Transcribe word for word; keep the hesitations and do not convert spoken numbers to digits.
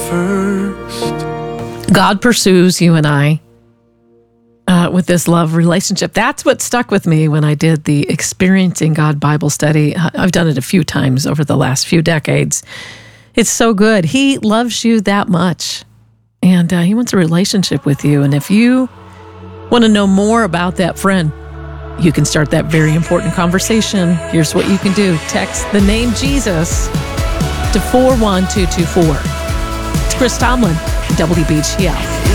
first. God pursues you and I uh, with this love relationship. That's what stuck with me when I did the Experiencing God Bible study. I've done it a few times over the last few decades. It's so good. He loves you that much, and uh, he wants a relationship with you. And if you want to know more about that friend, you can start that very important conversation. Here's what you can do. Text the name Jesus to four one two two four. It's Chris Tomlin, W B G L.